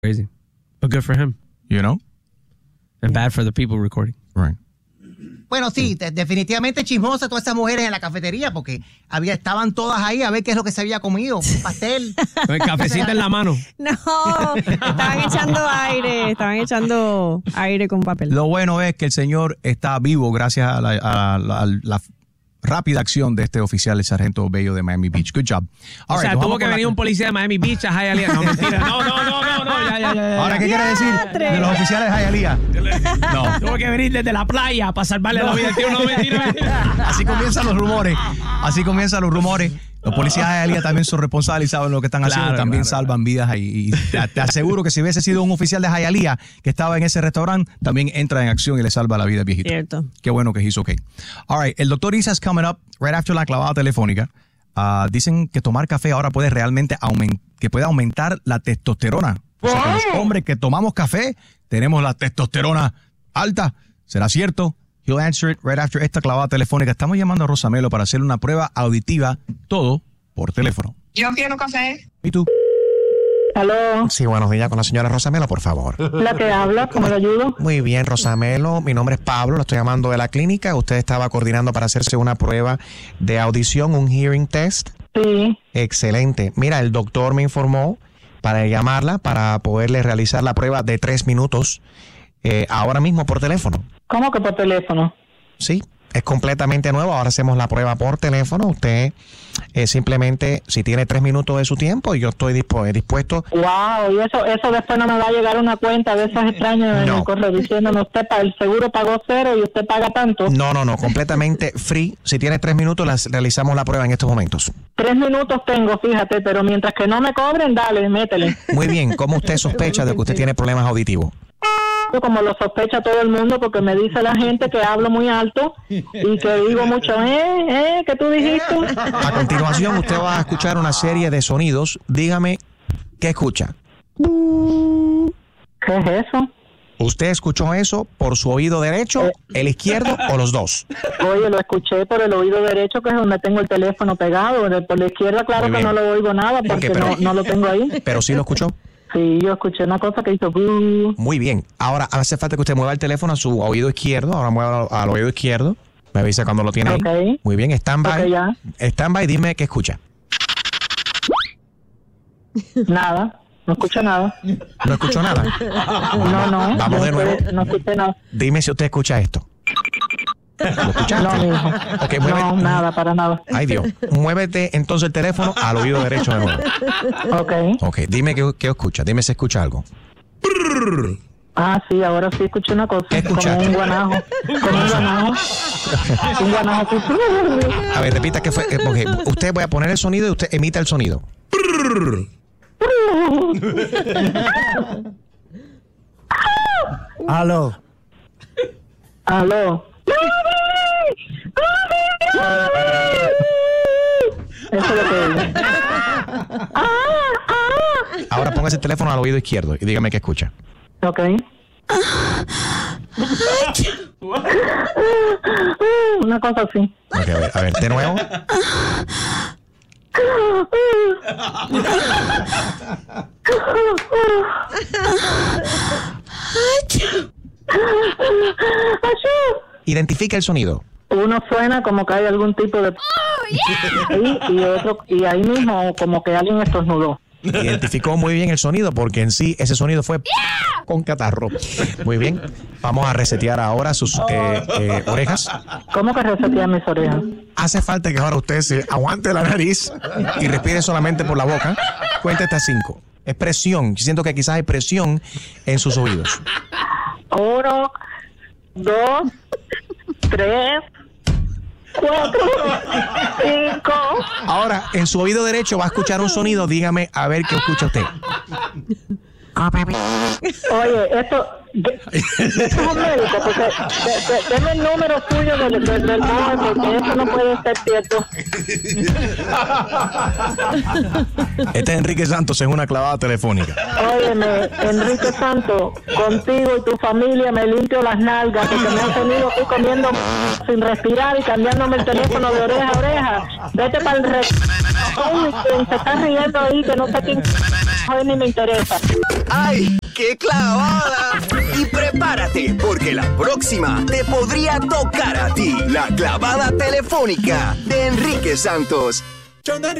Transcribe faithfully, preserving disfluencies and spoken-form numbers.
Crazy. But good for him. You know? And bad for the people recording. Right. Bueno, sí, de- definitivamente chismosa todas esas mujeres en la cafetería porque había, estaban todas ahí a ver qué es lo que se había comido. Un pastel. Con el cafecito en la mano. No, estaban echando aire, estaban echando aire con papel. Lo bueno es que el señor está vivo gracias a la, a la- a la rápida acción de este oficial, el sargento Bello de Miami Beach. Good job. All O sea, right, nos tuvo vamos que con la- venir un policía de Miami Beach a Hialeah. No, mentira. No, no, no, no, no. Ya, ya, ya, ya. Ahora, ¿qué quiere decir de los oficiales de Hialeah? No. Tuvo que venir desde la playa para salvarle la vida al tío. No, mentira, mentira. Así comienzan los rumores. Así comienzan los rumores. Los policías de Hialeah también son responsables y saben lo que están haciendo. Claro, También claro, salvan vidas. Y, y te, te aseguro que si hubiese sido un oficial de Hialeah que estaba en ese restaurante, también entra en acción y le salva la vida al viejito. Cierto. Qué bueno que hizo okay. All right. El doctor Isa's coming up right after la clavada telefónica. Uh, dicen que tomar café ahora puede realmente aumentar, que puede aumentar la testosterona. O sea, que los hombres que tomamos café tenemos la testosterona alta. ¿Será cierto? He'll answer it right after esta clavada telefónica. Estamos llamando a Rosamelo para hacerle una prueba auditiva, todo por teléfono. Yo quiero café. ¿Y tú? ¿Aló? Sí, buenos días con la señora Rosamelo, por favor. ¿La que habla? ¿Cómo le ayudo? Muy bien, Rosamelo. Mi nombre es Pablo, lo estoy llamando de la clínica. Usted estaba coordinando para hacerse una prueba de audición, un hearing test. Sí. Excelente. Mira, el doctor me informó para llamarla para poderle realizar la prueba de tres minutos eh, ahora mismo por teléfono. ¿Cómo que por teléfono? Sí, es completamente nuevo. Ahora hacemos la prueba por teléfono. Usted eh, simplemente, si tiene tres minutos de su tiempo, yo estoy dispu- dispuesto. Wow, y eso eso después no me va a llegar una cuenta de esas extrañas en No. el correo diciéndome usted pa- el seguro pagó cero y usted paga tanto. No, no, no, completamente free. Si tiene tres minutos, las, realizamos la prueba en estos momentos. Tres minutos tengo, fíjate, pero mientras que no me cobren, dale, métele. Muy bien, ¿cómo usted sospecha de que usted tiene problemas auditivos? Como lo sospecha todo el mundo, porque me dice la gente que hablo muy alto y que digo mucho, eh, eh, ¿qué tú dijiste? A continuación, usted va a escuchar una serie de sonidos. Dígame, ¿qué escucha? ¿Qué es eso? ¿Usted escuchó eso por su oído derecho, el izquierdo o los dos? Oye, lo escuché por el oído derecho, que es donde tengo el teléfono pegado. De- Por la izquierda, claro Muy que bien. no lo oigo nada porque Ok, pero- no, no lo tengo ahí. ¿Pero sí lo escuchó? Sí, yo escuché una cosa que hizo... "Buh". Muy bien. Ahora hace falta que usted mueva el teléfono a su oído izquierdo. Ahora mueva al oído izquierdo. Me avisa cuando lo tiene ahí. Ok. Muy bien, stand by. Ok, ya. Stand by, dime qué escucha. Nada, no escucho nada. No escucho nada. No, no. Vamos no de nuevo. escuché- No escuché nada. Dime si usted escucha esto. ¿Lo escuchaste? No, mijo. Ok, mueve- No, nada, para nada. Ay, Dios. Muévete entonces el teléfono al oído derecho de nuevo. Ok. Ok, dime qué, qué escucha. Dime si escucha algo. Ah, sí, ahora sí escuché una cosa. ¿Qué escuchaste? Como un guanajo. Como un guanajo. Un guanajo así. A ver, repita qué fue. eh, porque usted voy a poner el sonido y usted emita el sonido. Aló. Aló. Eso es lo que digo. Ahora póngase el teléfono al oído izquierdo y dígame qué escucha. Ok. Una cosa así. Ok, a ver, a ver, de nuevo. Identifica el sonido. Uno suena como que hay algún tipo de... ahí, y otro y ahí mismo como que alguien estornudó. Identificó muy bien el sonido porque en sí ese sonido fue con catarro. Muy bien. Vamos a resetear ahora sus eh, eh, orejas. ¿Cómo que resetear mis orejas? Hace falta que ahora usted se aguante la nariz y respire solamente por la boca. Cuente hasta cinco. Es presión. Yo siento que quizás hay presión en sus oídos. Uno, dos, tres, cuatro, cinco. Ahora, en su oído derecho va a escuchar un sonido. Dígame a ver qué escucha usted. Oye, esto... de- Esto es un médico, porque de- de- deme el número suyo del, del, del móvil, porque eso no puede ser cierto. Este es Enrique Santos en una clavada telefónica. Óyeme, Enrique Santo, contigo y tu familia me limpio las nalgas, porque me han tenido aquí comiendo sin respirar y cambiándome el teléfono de oreja a oreja. Vete para el re... Ay, quien se está riendo ahí, que no sé quién... Ay, ni me interesa. ¡Ay, qué clavada! Y prepárate, porque la próxima te podría tocar a ti. La clavada telefónica de Enrique Santos.